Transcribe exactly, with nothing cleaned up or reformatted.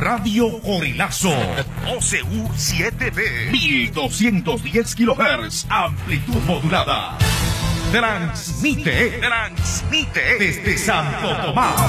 Radio Corilazo. O C U siete B. mil doscientos diez kilohertz. Amplitud modulada. Transmite. Transmite. Desde Santo Tomás.